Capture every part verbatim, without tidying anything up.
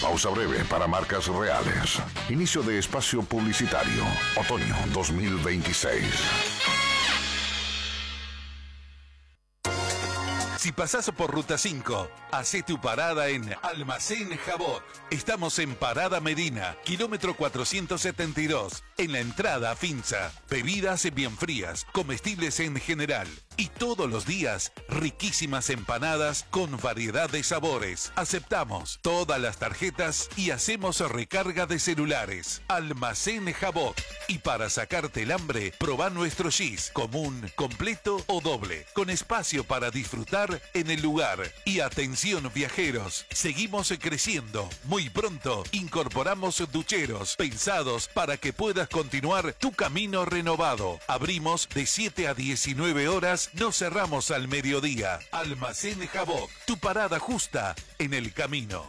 Pausa breve para marcas reales. Inicio de espacio publicitario. Otoño dos mil veintiséis. Si pasás por Ruta cinco, hacé tu parada en Almacén Jabot. Estamos en Parada Medina, kilómetro cuatrocientos setenta y dos, en la entrada a Finza. Bebidas bien frías, comestibles en general. Y todos los días, riquísimas empanadas con variedad de sabores. Aceptamos todas las tarjetas y hacemos recarga de celulares. Almacén Jabot. Y para sacarte el hambre, probá nuestro gis, común, completo o doble, con espacio para disfrutar en el lugar. Y atención viajeros, seguimos creciendo. Muy pronto incorporamos ducheros pensados para que puedas continuar tu camino renovado. Abrimos de siete a diecinueve horas, no cerramos al mediodía. Almacén Jabot, tu parada justa en el camino.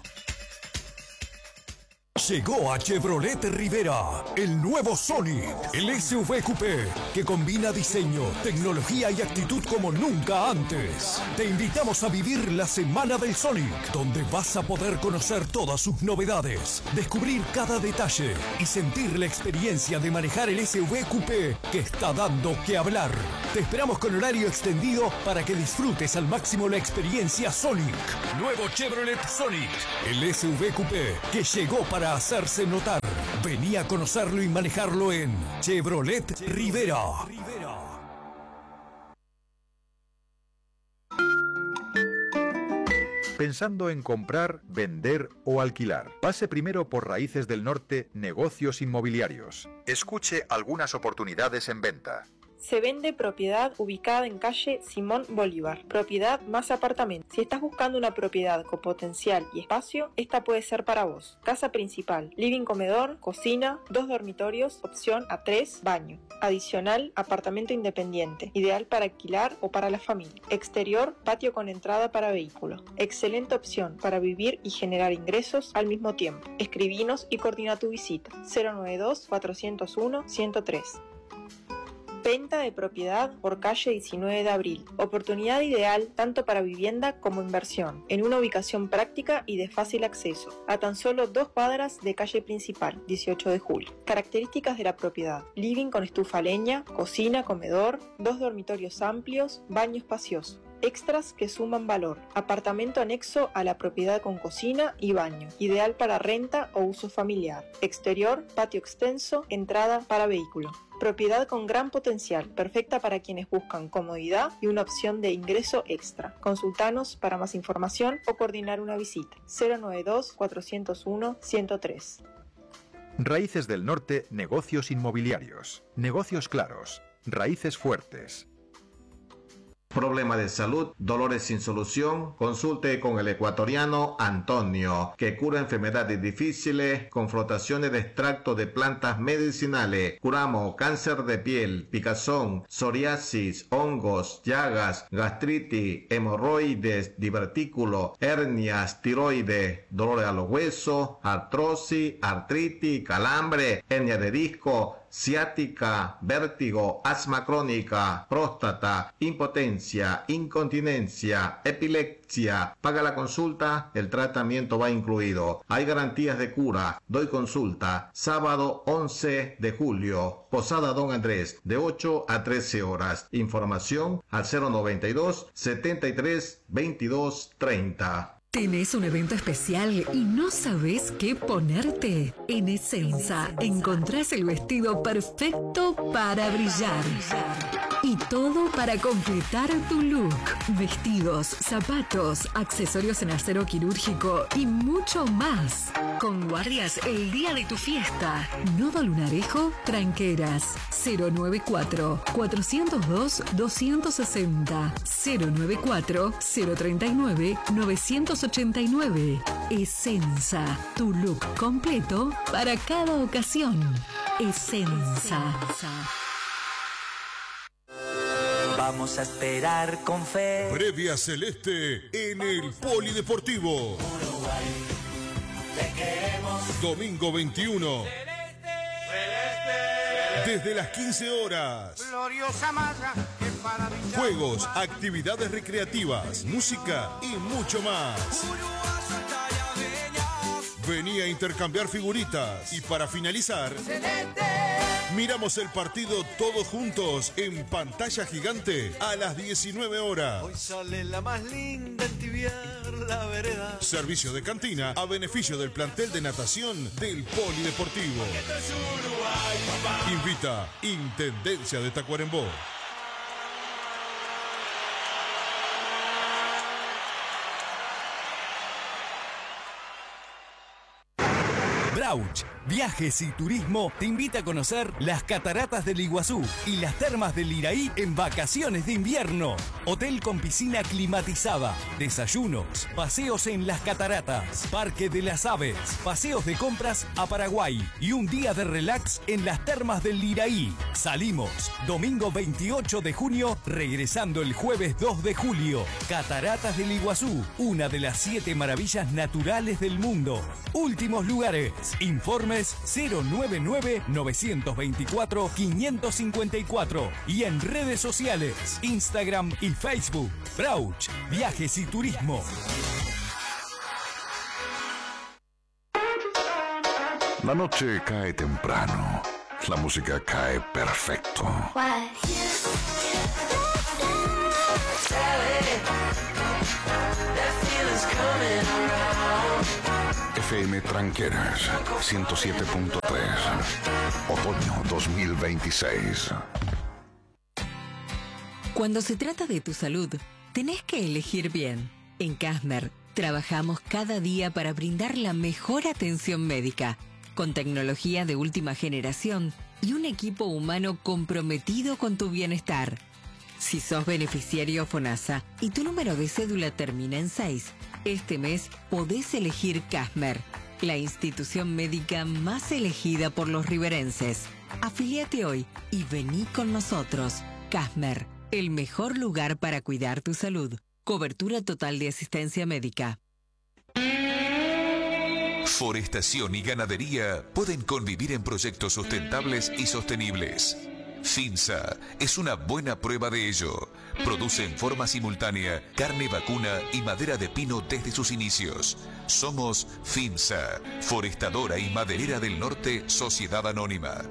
Llegó a Chevrolet Rivera el nuevo Sonic, el S U V coupé que combina diseño, tecnología y actitud como nunca antes. Te invitamos a vivir la Semana del Sonic, donde vas a poder conocer todas sus novedades, descubrir cada detalle y sentir la experiencia de manejar el S U V coupé que está dando que hablar. Te esperamos con horario extendido para que disfrutes al máximo la experiencia Sonic. Nuevo Chevrolet Sonic, el S U V coupé que llegó para hacerse notar. Vení a conocerlo y manejarlo en Chevrolet Rivera. Pensando en comprar, vender o alquilar. Pase primero por Raíces del Norte Negocios Inmobiliarios. Escuche algunas oportunidades en venta. Se vende propiedad ubicada en calle Simón Bolívar, propiedad más apartamento. Si estás buscando una propiedad con potencial y espacio, esta puede ser para vos. Casa principal, living comedor, cocina, dos dormitorios, opción a tres, baño. Adicional, apartamento independiente, ideal para alquilar o para la familia. Exterior, patio con entrada para vehículos. Excelente opción para vivir y generar ingresos al mismo tiempo. Escribinos y coordina tu visita. cero noventa y dos, cuatrocientos uno, ciento tres. Venta de propiedad por calle diecinueve de abril. Oportunidad ideal tanto para vivienda como inversión, en una ubicación práctica y de fácil acceso, a tan solo dos cuadras de calle principal, dieciocho de julio. Características de la propiedad: living con estufa a leña, cocina, comedor, dos dormitorios amplios, baño espacioso. Extras que suman valor: apartamento anexo a la propiedad con cocina y baño, ideal para renta o uso familiar. Exterior, patio extenso, entrada para vehículo. Propiedad con gran potencial, perfecta para quienes buscan comodidad y una opción de ingreso extra. Consultanos para más información o coordinar una visita. cero noventa y dos, cuatrocientos uno, ciento tres. Raíces del Norte Negocios Inmobiliarios. Negocios claros. Raíces fuertes. Problema de salud, dolores sin solución, consulte con el ecuatoriano Antonio, que cura enfermedades difíciles con flotaciones de extracto de plantas medicinales. Curamos cáncer de piel, picazón, psoriasis, hongos, llagas, gastritis, hemorroides, divertículo, hernias, tiroides, dolores a los huesos, artrosis, artritis, calambre, hernia de disco, ciática, vértigo, asma crónica, próstata, impotencia, incontinencia, epilepsia. Paga la consulta, el tratamiento va incluido. Hay garantías de cura. Doy consulta. Sábado once de julio. Posada Don Andrés, de ocho a trece horas. Información al cero noventa y dos, setenta y tres, veintidós, treinta. ¿Tenés un evento especial y no sabés qué ponerte? En Essenza encontrás el vestido perfecto para brillar. Y todo para completar tu look. Vestidos, zapatos, accesorios en acero quirúrgico y mucho más. Con guardias el día de tu fiesta. Nodo Lunarejo, Tranqueras. cero noventa y cuatro, cuatrocientos dos, doscientos sesenta. cero noventa y cuatro, cero treinta y nueve, novecientos ochenta y nueve. Essenza, tu look completo para cada ocasión. Essenza. Vamos a esperar con fe. Previa Celeste en el Polideportivo. Uruguay, te queremos. Domingo veintiuno. Celeste, celeste, desde las quince horas. Gloriosa malla que para brillar. Juegos, actividades recreativas, música y mucho más. Vení a intercambiar figuritas. Y para finalizar, miramos el partido todos juntos en pantalla gigante a las diecinueve horas. Hoy sale la más linda en tibiar la vereda. Servicio de cantina a beneficio del plantel de natación del Polideportivo. Invita Intendencia de Tacuarembó. Brauch Viajes y Turismo te invita a conocer las cataratas del Iguazú y las termas del Iraí en vacaciones de invierno. Hotel con piscina climatizada, desayunos, paseos en las cataratas, Parque de las Aves, paseos de compras a Paraguay y un día de relax en las termas del Iraí. Salimos domingo veintiocho de junio, regresando el jueves dos de julio. Cataratas del Iguazú, una de las siete maravillas naturales del mundo. Últimos lugares. Informes cero nueve nueve, nueve dos cuatro, cinco cinco cuatro y en redes sociales, Instagram y Facebook. Brauch Viajes y Turismo. La noche cae temprano. La música cae perfecto. F M Tranqueras ciento siete punto tres. Otoño dos mil veintiséis. Cuando se trata de tu salud, tenés que elegir bien. En Casmer, trabajamos cada día para brindar la mejor atención médica, con tecnología de última generación y un equipo humano comprometido con tu bienestar. Si sos beneficiario FONASA y tu número de cédula termina en seis, este mes podés elegir Casmer, la institución médica más elegida por los riverenses. Afiliate hoy y vení con nosotros. Casmer, el mejor lugar para cuidar tu salud. Cobertura total de asistencia médica. Forestación y ganadería pueden convivir en proyectos sustentables y sostenibles. FINSA es una buena prueba de ello. Produce en forma simultánea carne vacuna y madera de pino desde sus inicios. Somos FINSA, Forestadora y Maderera del Norte, Sociedad Anónima.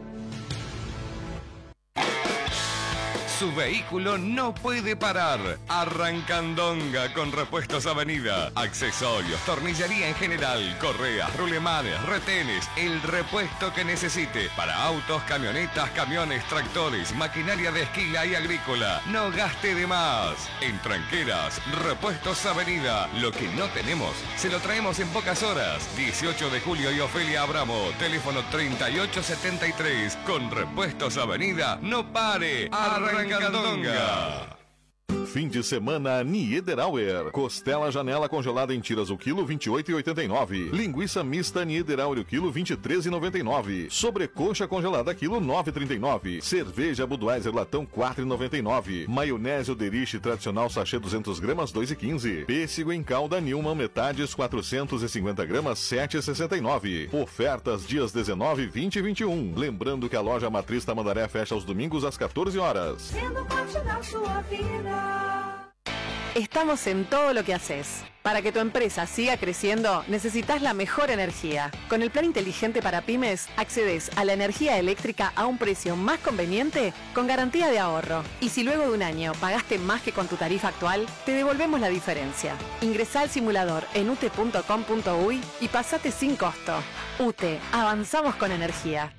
Su vehículo no puede parar. Arrancandonga con Repuestos Avenida. Accesorios, tornillería en general, correas, rulemanes, retenes, el repuesto que necesite. Para autos, camionetas, camiones, tractores, maquinaria de esquila y agrícola. No gaste de más. En Tranqueras, Repuestos Avenida. Lo que no tenemos, se lo traemos en pocas horas. dieciocho de julio y Ofelia Abramo. Teléfono treinta y ocho setenta y tres. Con Repuestos Avenida, no pare. Arrancandonga. Fim de semana Niederauer. Costela janela congelada em tiras o quilo vinte e oito reais e oitenta e nove centavos. Linguiça mista Niederauer o quilo vinte e três reais e noventa e nove centavos. Sobrecoxa congelada quilo nove reais e trinta e nove centavos. Cerveja Budweiser latão quatro reais e noventa e nove centavos. Maionese Oderich tradicional sachê duzentas gramas dois reais e quinze centavos. Pêssego em calda Nilman metades quatrocentas e cinquenta gramas sete reais e sessenta e nove centavos. Ofertas dias dezenove, vinte e vinte e um. Lembrando que a loja Matriz Tamandaré fecha aos domingos às quatorze horas. Sendo parte da sua vida. Estamos en todo lo que haces. Para que tu empresa siga creciendo, necesitas la mejor energía. Con el plan inteligente para pymes, accedes a la energía eléctrica a un precio más conveniente con garantía de ahorro. Y si luego de un año pagaste más que con tu tarifa actual, te devolvemos la diferencia. Ingresá al simulador en ute punto com punto uy y pasate sin costo. UTE, avanzamos con energía.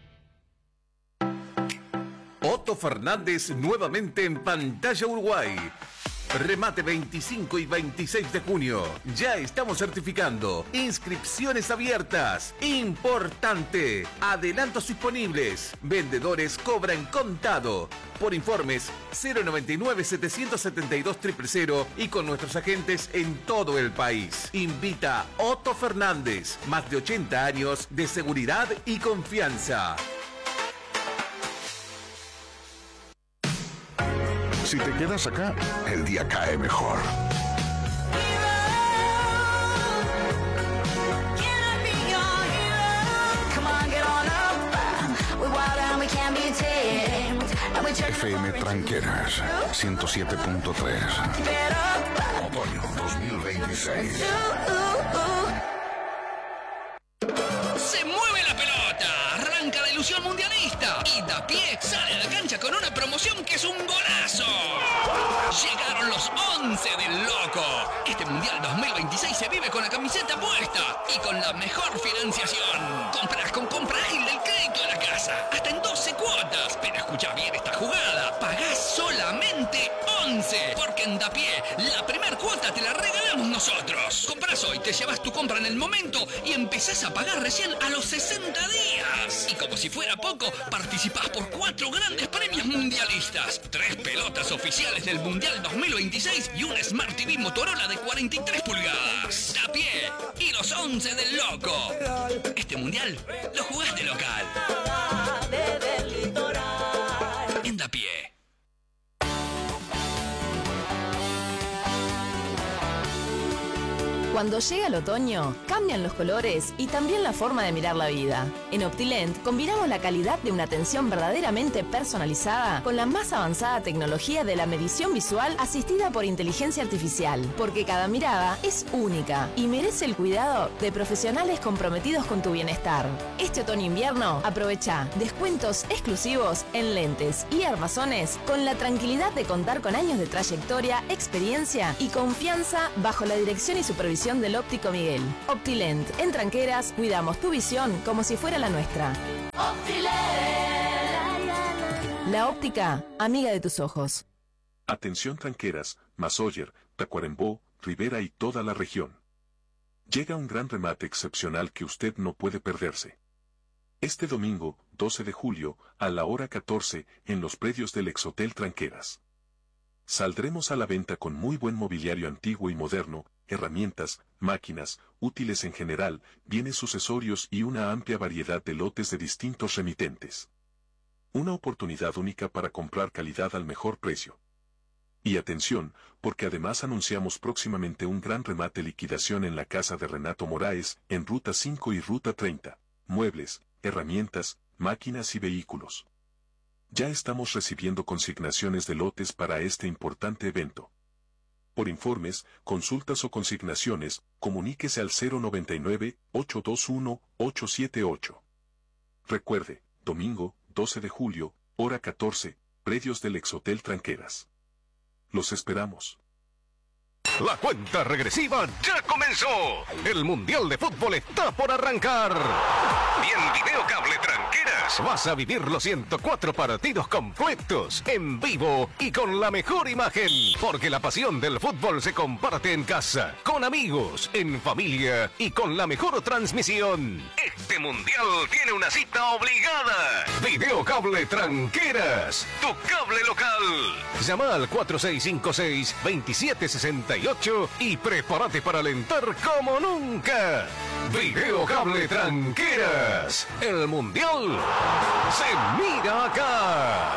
Otto Fernández nuevamente en pantalla Uruguay. Remate veinticinco y veintiséis de junio. Ya estamos certificando. Inscripciones abiertas. Importante. Adelantos disponibles. Vendedores cobran contado. Por informes cero noventa y nueve, setecientos setenta y dos, cero cero cero y con nuestros agentes en todo el país. Invita Otto Fernández. Más de ochenta años de seguridad y confianza. Si te quedas acá, el día cae mejor. F M Tranqueras ciento siete punto tres. Otoño dos mil veintiséis. ilusión mundialista. Y Dapié sale a la cancha con una promoción que es un golazo. Llegaron los once del Loco. Este Mundial dos mil veintiséis se vive con la camiseta puesta y con la mejor financiación. Compras con compra ágil del crédito de la casa, hasta en doce cuotas. Pero escucha bien esta jugada, pagás solamente once, porque en Dapié la primer cuota te la regalamos nosotros. Compras hoy, te llevas tu compra en el momento y empezás a pagar recién a los sesenta días. Y como si fuera poco, participás por cuatro grandes premios mundialistas. Tres pelotas oficiales del Mundial dos mil veintiséis y un Smart T V Motorola de cuarenta y tres pulgadas. Dapié y los once del Loco. Este Mundial lo jugás de local. En Dapié. Cuando llega el otoño, cambian los colores y también la forma de mirar la vida. En Optilent combinamos la calidad de una atención verdaderamente personalizada con la más avanzada tecnología de la medición visual asistida por inteligencia artificial, porque cada mirada es única y merece el cuidado de profesionales comprometidos con tu bienestar. Este otoño-invierno, aprovecha descuentos exclusivos en lentes y armazones con la tranquilidad de contar con años de trayectoria, experiencia y confianza bajo la dirección y supervisión del óptico Miguel. Optilent, en Tranqueras, cuidamos tu visión como si fuera la nuestra. Optilent. La óptica, amiga de tus ojos. Atención Tranqueras, Masoyer, Tacuarembó, Rivera y toda la región. Llega un gran remate excepcional que usted no puede perderse. Este domingo, doce de julio, a la hora catorce, en los predios del Exhotel Tranqueras. Saldremos a la venta con muy buen mobiliario antiguo y moderno, herramientas, máquinas, útiles en general, bienes sucesorios y una amplia variedad de lotes de distintos remitentes. Una oportunidad única para comprar calidad al mejor precio. Y atención, porque además anunciamos próximamente un gran remate liquidación en la casa de Renato Moraes, en Ruta cinco y Ruta treinta. Muebles, herramientas, máquinas y vehículos. Ya estamos recibiendo consignaciones de lotes para este importante evento. Por informes, consultas o consignaciones, comuníquese al cero noventa y nueve, ocho dos uno, ocho siete ocho. Recuerde, domingo, doce de julio, hora catorce, predios del Exhotel Tranqueras. Los esperamos. La cuenta regresiva ya comenzó. El Mundial de Fútbol está por arrancar. Y en Video Cable Tranqueras vas a vivir los ciento cuatro partidos completos, en vivo y con la mejor imagen. Porque la pasión del fútbol se comparte en casa, con amigos, en familia y con la mejor transmisión. Este Mundial tiene una cita obligada. Video Cable Tranqueras, tu cable local. Llama al cuatro seis cinco seis, dos siete seis ocho y prepárate para alentar como nunca. Video Cable Tranqueras. El Mundial se mira acá.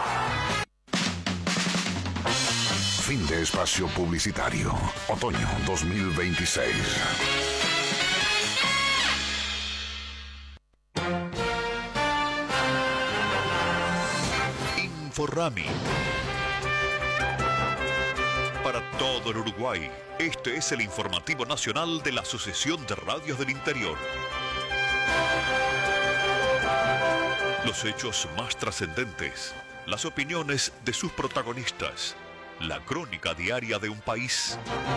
Fin de espacio publicitario. Otoño dos mil veintiséis. Inforrami. Para todo el Uruguay, este es el informativo nacional de la Asociación de Radios del Interior. Los hechos más trascendentes, las opiniones de sus protagonistas, la crónica diaria de un país.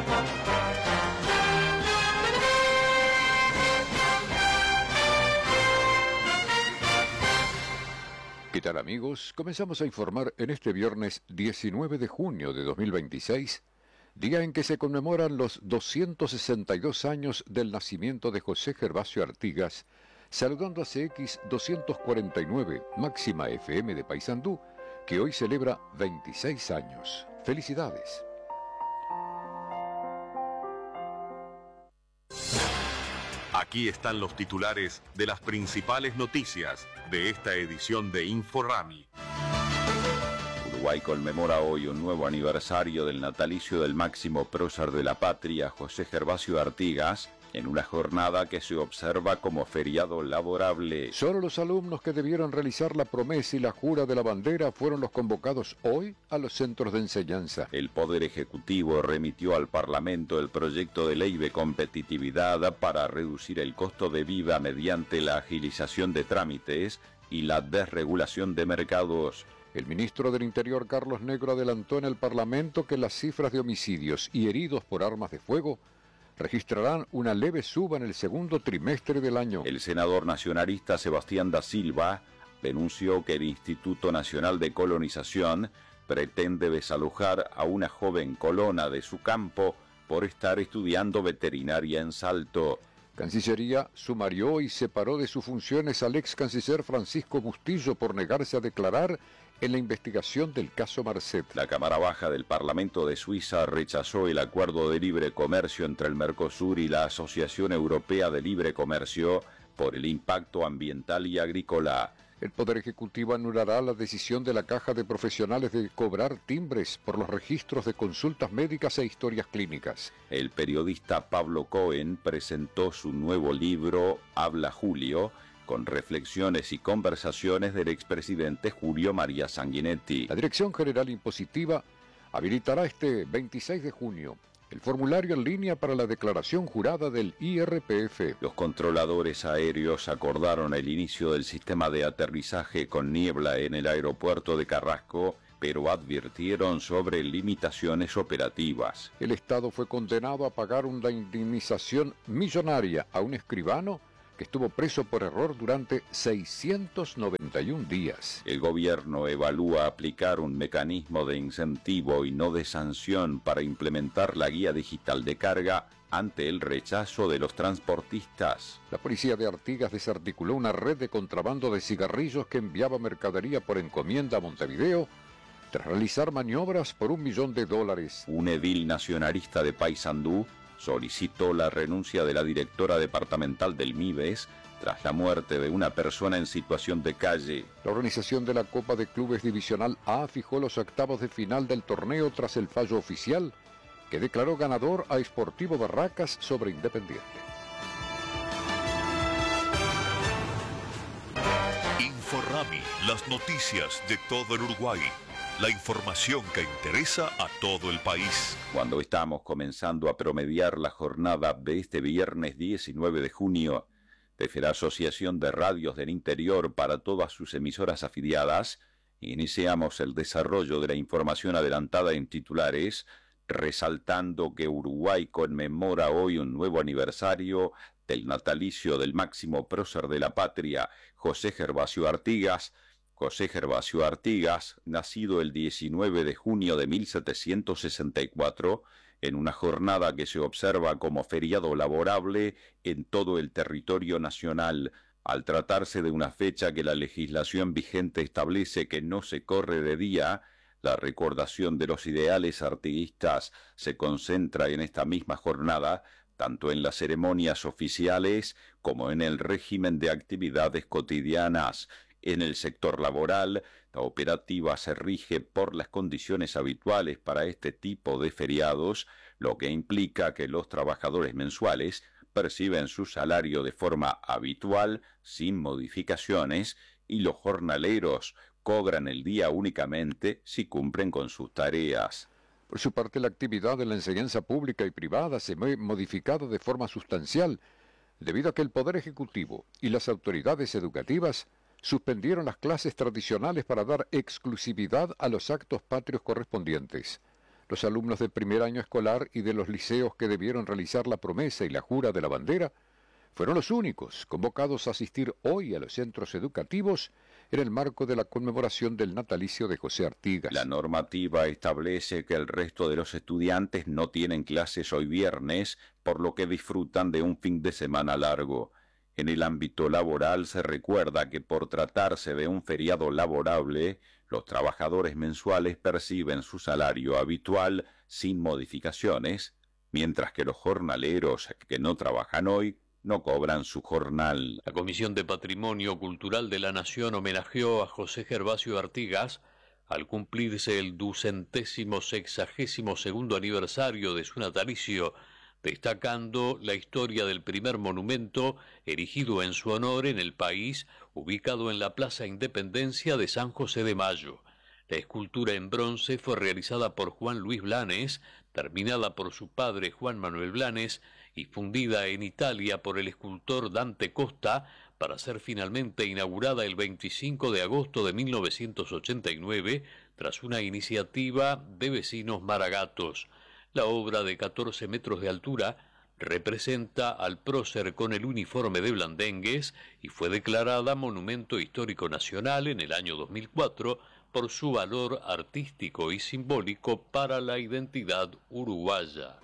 ¿Qué tal amigos? Comenzamos a informar en este viernes diecinueve de junio de dos mil veintiséis, día en que se conmemoran los doscientos sesenta y dos años del nacimiento de José Gervasio Artigas, saludando a C X doscientos cuarenta y nueve, máxima F M de Paysandú, que hoy celebra veintiséis años. ¡Felicidades! Aquí están los titulares de las principales noticias de esta edición de Inforrami. Uruguay conmemora hoy un nuevo aniversario del natalicio del máximo prócer de la patria, José Gervasio Artigas, en una jornada que se observa como feriado laborable. Solo los alumnos que debieron realizar la promesa y la jura de la bandera fueron los convocados hoy a los centros de enseñanza. El Poder Ejecutivo remitió al Parlamento el proyecto de ley de competitividad para reducir el costo de vida mediante la agilización de trámites y la desregulación de mercados. El ministro del Interior, Carlos Negro, adelantó en el Parlamento que las cifras de homicidios y heridos por armas de fuego registrarán una leve suba en el segundo trimestre del año. El senador nacionalista Sebastián da Silva denunció que el Instituto Nacional de Colonización pretende desalojar a una joven colona de su campo por estar estudiando veterinaria en Salto. Cancillería sumarió y separó de sus funciones al ex canciller Francisco Bustillo por negarse a declarar en la investigación del caso Marcet. La Cámara Baja del Parlamento de Suiza rechazó el acuerdo de libre comercio entre el Mercosur y la Asociación Europea de Libre Comercio por el impacto ambiental y agrícola. El Poder Ejecutivo anulará la decisión de la Caja de Profesionales de cobrar timbres por los registros de consultas médicas e historias clínicas. El periodista Pablo Cohen presentó su nuevo libro Habla Julio, con reflexiones y conversaciones del expresidente Julio María Sanguinetti. La Dirección General Impositiva habilitará este veintiséis de junio el formulario en línea para la declaración jurada del I R P F. Los controladores aéreos acordaron el inicio del sistema de aterrizaje con niebla en el aeropuerto de Carrasco, pero advirtieron sobre limitaciones operativas. El Estado fue condenado a pagar una indemnización millonaria a un escribano que estuvo preso por error durante seiscientos noventa y un días. El gobierno evalúa aplicar un mecanismo de incentivo y no de sanción para implementar la guía digital de carga ante el rechazo de los transportistas. La policía de Artigas desarticuló una red de contrabando de cigarrillos que enviaba mercadería por encomienda a Montevideo tras realizar maniobras por un millón de dólares. Un edil nacionalista de Paysandú solicitó la renuncia de la directora departamental del MIBES tras la muerte de una persona en situación de calle. La organización de la Copa de Clubes Divisional A fijó los octavos de final del torneo tras el fallo oficial que declaró ganador a Sportivo Barracas sobre Independiente. Inforrami, las noticias de todo el Uruguay. La información que interesa a todo el país. Cuando estamos comenzando a promediar la jornada de este viernes diecinueve de junio, desde la Asociación de Radios del Interior para todas sus emisoras afiliadas, iniciamos el desarrollo de la información adelantada en titulares, resaltando que Uruguay conmemora hoy un nuevo aniversario del natalicio del máximo prócer de la patria, José Gervasio Artigas. José Gervasio Artigas, nacido el diecinueve de junio de mil setecientos sesenta y cuatro, en una jornada que se observa como feriado laborable en todo el territorio nacional, al tratarse de una fecha que la legislación vigente establece que no se corre de día. La recordación de los ideales artiguistas se concentra en esta misma jornada, tanto en las ceremonias oficiales como en el régimen de actividades cotidianas. En el sector laboral, la operativa se rige por las condiciones habituales para este tipo de feriados, lo que implica que los trabajadores mensuales perciben su salario de forma habitual, sin modificaciones, y los jornaleros cobran el día únicamente si cumplen con sus tareas. Por su parte, la actividad de la enseñanza pública y privada se ve modificada de forma sustancial, debido a que el Poder Ejecutivo y las autoridades educativas suspendieron las clases tradicionales para dar exclusividad a los actos patrios correspondientes. Los alumnos del primer año escolar y de los liceos que debieron realizar la promesa y la jura de la bandera fueron los únicos convocados a asistir hoy a los centros educativos en el marco de la conmemoración del natalicio de José Artigas. La normativa establece que el resto de los estudiantes no tienen clases hoy viernes, por lo que disfrutan de un fin de semana largo. En el ámbito laboral se recuerda que por tratarse de un feriado laborable, los trabajadores mensuales perciben su salario habitual sin modificaciones, mientras que los jornaleros que no trabajan hoy no cobran su jornal. La Comisión de Patrimonio Cultural de la Nación homenajeó a José Gervasio Artigas al cumplirse el ducentésimo sexagésimo segundo aniversario de su natalicio, destacando la historia del primer monumento erigido en su honor en el país, ubicado en la Plaza Independencia de San José de Mayo. La escultura en bronce fue realizada por Juan Luis Blanes, terminada por su padre Juan Manuel Blanes y fundida en Italia por el escultor Dante Costa, para ser finalmente inaugurada el veinticinco de agosto de mil novecientos ochenta y nueve, tras una iniciativa de vecinos maragatos. La obra, de catorce metros de altura, representa al prócer con el uniforme de blandengues y fue declarada Monumento Histórico Nacional en el año dos mil cuatro por su valor artístico y simbólico para la identidad uruguaya.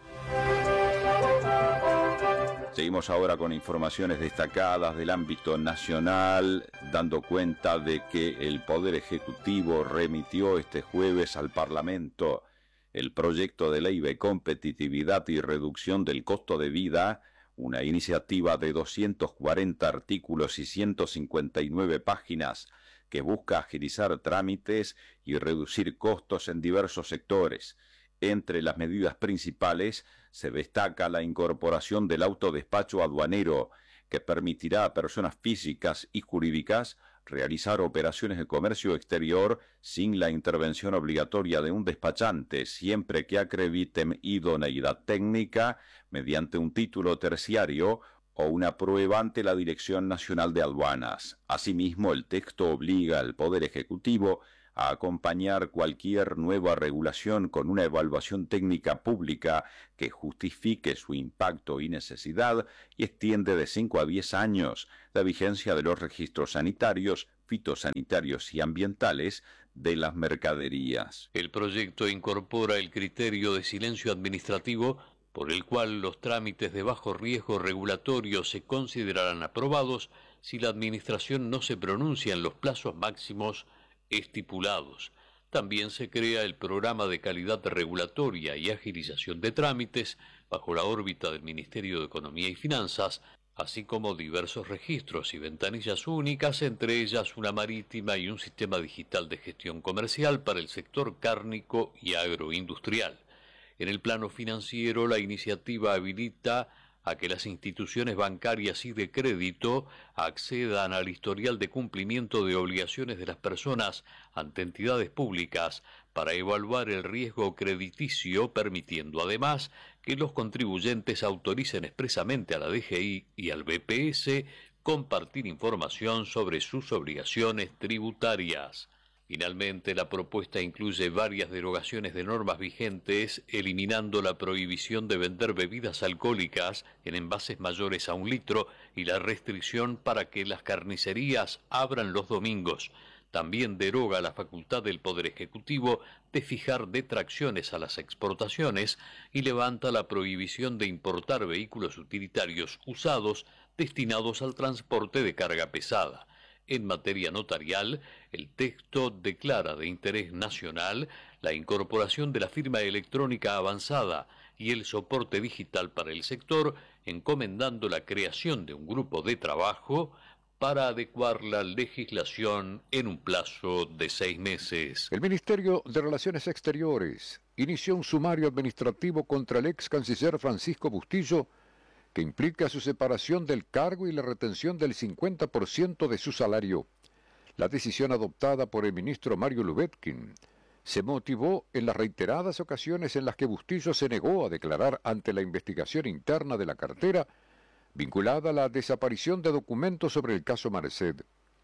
Seguimos ahora con informaciones destacadas del ámbito nacional, dando cuenta de que el Poder Ejecutivo remitió este jueves al Parlamento el proyecto de ley de competitividad y reducción del costo de vida, una iniciativa de doscientos cuarenta artículos y ciento cincuenta y nueve páginas que busca agilizar trámites y reducir costos en diversos sectores. Entre las medidas principales se destaca la incorporación del autodespacho aduanero, que permitirá a personas físicas y jurídicas realizar operaciones de comercio exterior sin la intervención obligatoria de un despachante, siempre que acrediten idoneidad técnica mediante un título terciario o una prueba ante la Dirección Nacional de Aduanas. Asimismo, el texto obliga al Poder Ejecutivo a acompañar cualquier nueva regulación con una evaluación técnica pública que justifique su impacto y necesidad y extiende de cinco a diez años la vigencia de los registros sanitarios, fitosanitarios y ambientales de las mercaderías. El proyecto incorpora el criterio de silencio administrativo, por el cual los trámites de bajo riesgo regulatorio se considerarán aprobados si la Administración no se pronuncia en los plazos máximos estipulados. También se crea el programa de calidad regulatoria y agilización de trámites bajo la órbita del Ministerio de Economía y Finanzas, así como diversos registros y ventanillas únicas, entre ellas una marítima y un sistema digital de gestión comercial para el sector cárnico y agroindustrial. En el plano financiero, la iniciativa habilita a que las instituciones bancarias y de crédito accedan al historial de cumplimiento de obligaciones de las personas ante entidades públicas para evaluar el riesgo crediticio, permitiendo además que los contribuyentes autoricen expresamente a la D G I y al B P S compartir información sobre sus obligaciones tributarias. Finalmente, la propuesta incluye varias derogaciones de normas vigentes, eliminando la prohibición de vender bebidas alcohólicas en envases mayores a un litro y la restricción para que las carnicerías abran los domingos. También deroga la facultad del Poder Ejecutivo de fijar detracciones a las exportaciones y levanta la prohibición de importar vehículos utilitarios usados destinados al transporte de carga pesada. En materia notarial, el texto declara de interés nacional la incorporación de la firma electrónica avanzada y el soporte digital para el sector, encomendando la creación de un grupo de trabajo para adecuar la legislación en un plazo de seis meses. El Ministerio de Relaciones Exteriores inició un sumario administrativo contra el ex canciller Francisco Bustillo, que implica su separación del cargo y la retención del cincuenta por ciento de su salario. La decisión adoptada por el ministro Mario Lubetkin se motivó en las reiteradas ocasiones en las que Bustillo se negó a declarar ante la investigación interna de la cartera vinculada a la desaparición de documentos sobre el caso Marced.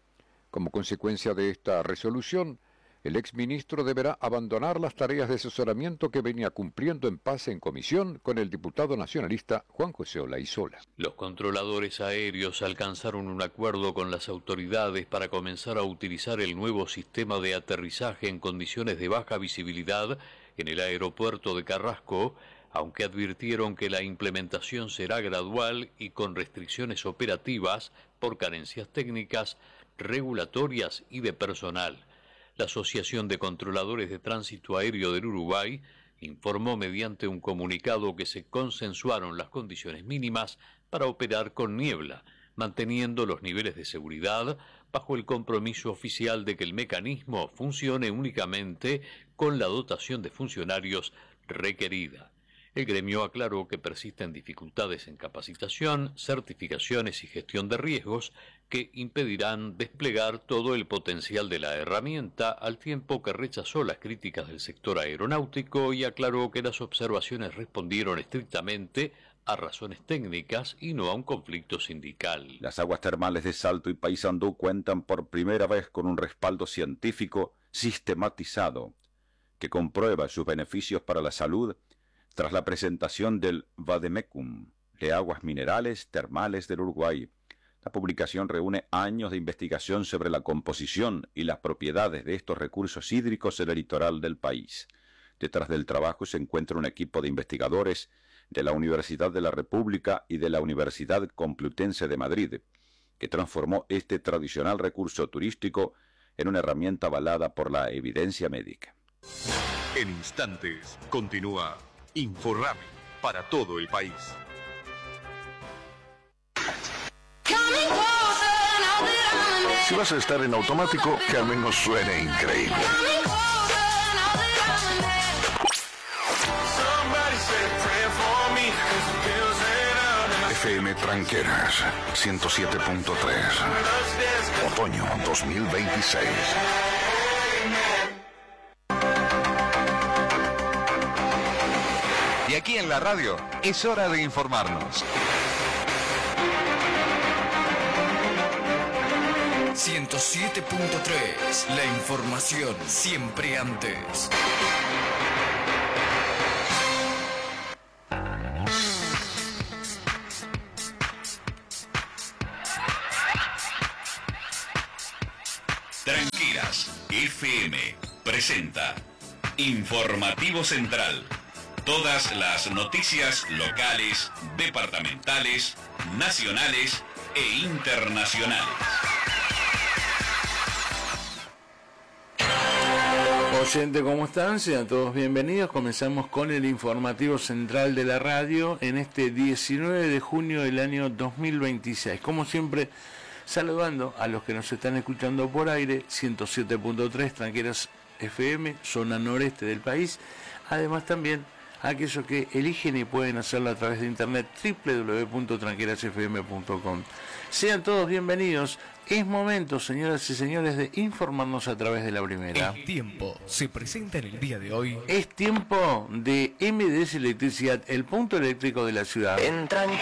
Como consecuencia de esta resolución, el exministro deberá abandonar las tareas de asesoramiento que venía cumpliendo en paz en comisión con el diputado nacionalista Juan José Olaizola. Los controladores aéreos alcanzaron un acuerdo con las autoridades para comenzar a utilizar el nuevo sistema de aterrizaje en condiciones de baja visibilidad en el aeropuerto de Carrasco, aunque advirtieron que la implementación será gradual y con restricciones operativas por carencias técnicas, regulatorias y de personal. La Asociación de Controladores de Tránsito Aéreo del Uruguay informó mediante un comunicado que se consensuaron las condiciones mínimas para operar con niebla, manteniendo los niveles de seguridad bajo el compromiso oficial de que el mecanismo funcione únicamente con la dotación de funcionarios requerida. El gremio aclaró que persisten dificultades en capacitación, certificaciones y gestión de riesgos que impedirán desplegar todo el potencial de la herramienta, al tiempo que rechazó las críticas del sector aeronáutico y aclaró que las observaciones respondieron estrictamente a razones técnicas y no a un conflicto sindical. Las aguas termales de Salto y Paysandú cuentan por primera vez con un respaldo científico sistematizado que comprueba sus beneficios para la salud tras la presentación del Vademecum de aguas minerales termales del Uruguay. La publicación reúne años de investigación sobre la composición y las propiedades de estos recursos hídricos en el litoral del país. Detrás del trabajo se encuentra un equipo de investigadores de la Universidad de la República y de la Universidad Complutense de Madrid, que transformó este tradicional recurso turístico en una herramienta avalada por la evidencia médica. En instantes, continúa Inforrami para todo el país. Si vas a estar en automático, que al menos suene increíble. F M Tranqueras ciento siete punto tres. Otoño dos mil veintiséis. Y aquí en la radio es hora de informarnos. ciento siete punto tres. La información siempre antes. Tranquilas F M presenta Informativo Central. Todas las noticias locales, departamentales, nacionales e internacionales. Oyente, ¿cómo están? Sean todos bienvenidos. Comenzamos con el informativo central de la radio en este diecinueve de junio del año dos mil veintiséis. Como siempre, saludando a los que nos están escuchando por aire, ciento siete punto tres, Tranqueras F M, zona noreste del país. Además también a aquellos que eligen y pueden hacerlo a través de internet, doble u doble u doble u punto tranqueras f m punto com. Sean todos bienvenidos. Es momento, señoras y señores, de informarnos a través de la primera. El tiempo se presenta en el día de hoy. Es tiempo de M D S Electricidad, el punto eléctrico de la ciudad. Entran